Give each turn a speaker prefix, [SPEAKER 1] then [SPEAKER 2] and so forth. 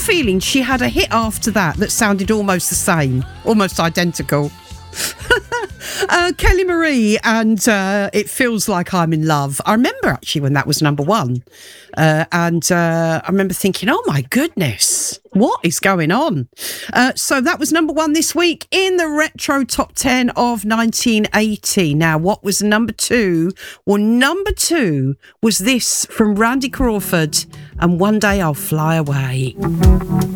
[SPEAKER 1] feeling she had a hit after that sounded almost the same, almost identical. Kelly Marie and It Feels Like I'm in Love. I remember actually when that was number one. And I remember thinking, oh my goodness, what is going on? So that was number one this week in the Retro Top 10 of 1980. Now, what was number two? Well, number two was this from Randy Crawford and One Day I'll Fly Away.